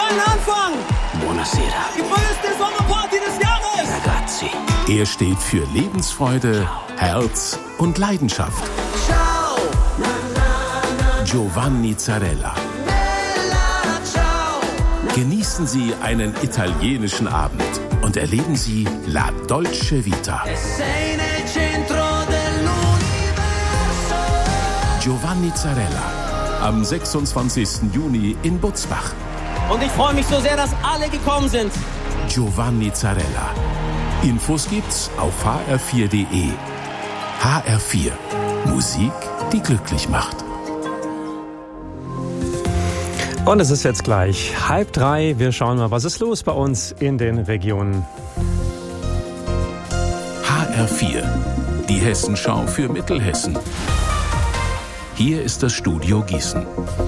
geilen Anfang. Buonasera. Die größte Sommerparty des Jahres. Ragazzi. Er steht für Lebensfreude, Herz und Leidenschaft. Ciao. Giovanni Zarella. Bella, ciao. Genießen Sie einen italienischen Abend und erleben Sie La Dolce Vita. Sei nel centro dell'universo. Giovanni Zarella. Am 26. Juni in Butzbach. Und ich freue mich so sehr, dass alle gekommen sind. Giovanni Zarella. Infos gibt's auf hr4.de. HR4. Musik, die glücklich macht. Und es ist jetzt gleich 2:30. Wir schauen mal, was ist los bei uns in den Regionen. HR4. Die Hessenschau für Mittelhessen. Hier ist das Studio Gießen.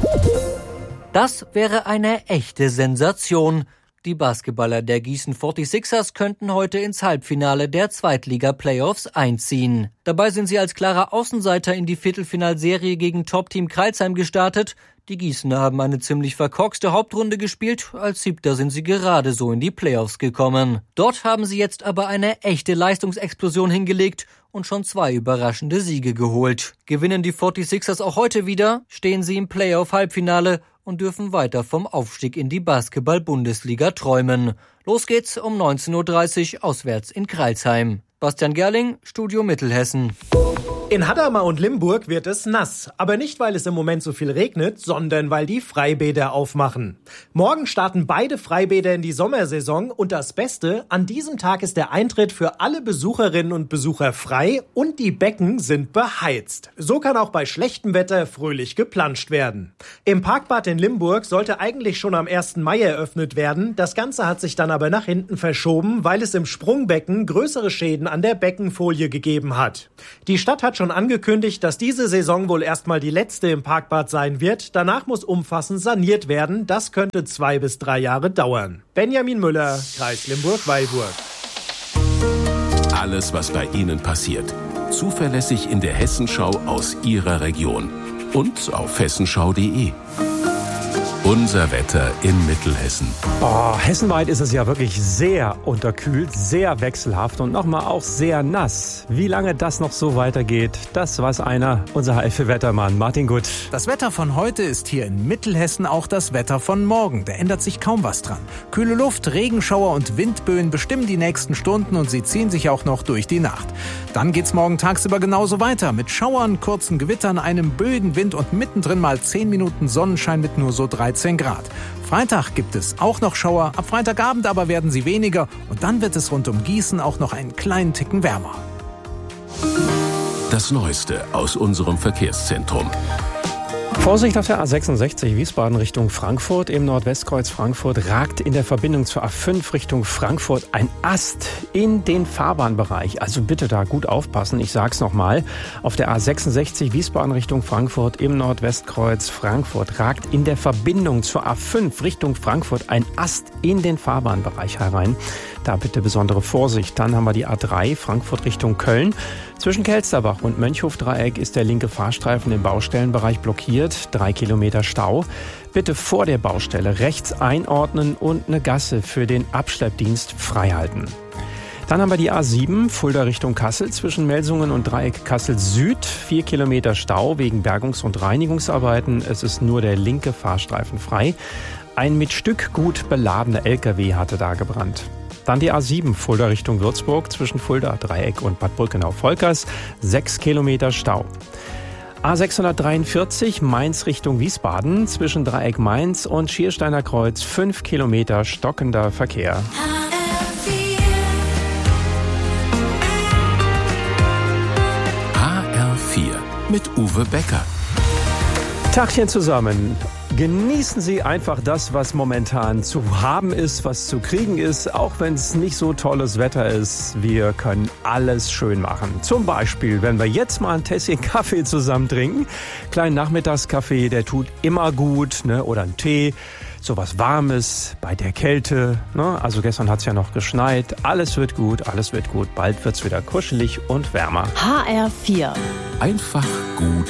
Das wäre eine echte Sensation. Die Basketballer der Gießen 46ers könnten heute ins Halbfinale der Zweitliga-Playoffs einziehen. Dabei sind sie als klarer Außenseiter in die Viertelfinalserie gegen Top-Team Crailsheim gestartet. Die Gießener haben eine ziemlich verkorkste Hauptrunde gespielt. Als Siebter sind sie gerade so in die Playoffs gekommen. Dort haben sie jetzt aber eine echte Leistungsexplosion hingelegt und schon 2 überraschende Siege geholt. Gewinnen die 46ers auch heute wieder, stehen sie im Playoff-Halbfinale und dürfen weiter vom Aufstieg in die Basketball-Bundesliga träumen. Los geht's um 19.30 Uhr auswärts in Crailsheim. Bastian Gerling, Studio Mittelhessen. In Hadamar und Limburg wird es nass, aber nicht, weil es im Moment so viel regnet, sondern weil die Freibäder aufmachen. Morgen starten beide Freibäder in die Sommersaison und das Beste, an diesem Tag ist der Eintritt für alle Besucherinnen und Besucher frei und die Becken sind beheizt. So kann auch bei schlechtem Wetter fröhlich geplanscht werden. Im Parkbad in Limburg sollte eigentlich schon am 1. Mai eröffnet werden, das Ganze hat sich dann aber nach hinten verschoben, weil es im Sprungbecken größere Schäden an der Beckenfolie gegeben hat. Die Stadt hat schon angekündigt, dass diese Saison wohl erstmal die letzte im Parkbad sein wird. Danach muss umfassend saniert werden. Das könnte 2 bis 3 Jahre dauern. Benjamin Müller, Kreis Limburg-Weilburg. Alles, was bei Ihnen passiert. Zuverlässig in der Hessenschau aus Ihrer Region. Und auf hessenschau.de. Unser Wetter in Mittelhessen. Hessenweit ist es ja wirklich sehr unterkühlt, sehr wechselhaft und nochmal auch sehr nass. Wie lange das noch so weitergeht, das weiß einer, unser HF-Wettermann Martin Gutt. Das Wetter von heute ist hier in Mittelhessen auch das Wetter von morgen. Da ändert sich kaum was dran. Kühle Luft, Regenschauer und Windböen bestimmen die nächsten Stunden und sie ziehen sich auch noch durch die Nacht. Dann geht's morgen tagsüber genauso weiter mit Schauern, kurzen Gewittern, einem böigen Wind und mittendrin mal 10 Minuten Sonnenschein mit nur so 13 Grad. Freitag gibt es auch noch Schauer, ab Freitagabend aber werden sie weniger und dann wird es rund um Gießen auch noch einen kleinen Ticken wärmer. Das Neueste aus unserem Verkehrszentrum. Vorsicht auf der A66 Wiesbaden Richtung Frankfurt. Im Nordwestkreuz Frankfurt ragt in der Verbindung zur A5 Richtung Frankfurt ein Ast in den Fahrbahnbereich. Also bitte da gut aufpassen. Ich sag's nochmal. Auf der A66 Wiesbaden Richtung Frankfurt im Nordwestkreuz Frankfurt ragt in der Verbindung zur A5 Richtung Frankfurt ein Ast in den Fahrbahnbereich herein. Da bitte besondere Vorsicht. Dann haben wir die A3 Frankfurt Richtung Köln. Zwischen Kelsterbach und Mönchhof-Dreieck ist der linke Fahrstreifen im Baustellenbereich blockiert. 3 Kilometer Stau. Bitte vor der Baustelle rechts einordnen und eine Gasse für den Abschleppdienst freihalten. Dann haben wir die A7 Fulda Richtung Kassel zwischen Melsungen und Dreieck Kassel Süd. 4 Kilometer Stau wegen Bergungs- und Reinigungsarbeiten. Es ist nur der linke Fahrstreifen frei. Ein mit Stückgut beladener LKW hatte da gebrannt. Dann die A7 Fulda Richtung Würzburg zwischen Fulda, Dreieck und Bad Brückenau-Volkers. 6 Kilometer Stau. A643 Mainz Richtung Wiesbaden zwischen Dreieck Mainz und Schiersteiner Kreuz. 5 Kilometer stockender Verkehr. HR4 mit Uwe Becker. Tagchen zusammen. Genießen Sie einfach das, was momentan zu haben ist, was zu kriegen ist, auch wenn es nicht so tolles Wetter ist. Wir können alles schön machen. Zum Beispiel, wenn wir jetzt mal ein Tässchen Kaffee zusammen trinken. Kleinen Nachmittagskaffee, der tut immer gut, ne? Oder ein Tee. So was Warmes bei der Kälte. Ne? Also gestern hat es ja noch geschneit. Alles wird gut, alles wird gut. Bald wird es wieder kuschelig und wärmer. HR4. Einfach gut